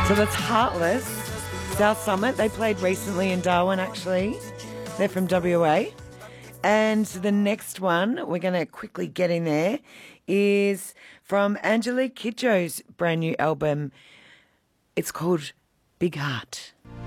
So that's Heartless, South Summit. They played recently in Darwin, actually. They're from WA. And the next one, we're going to quickly get in there, is from Angelique Kidjo's brand new album. It's called Big Heart.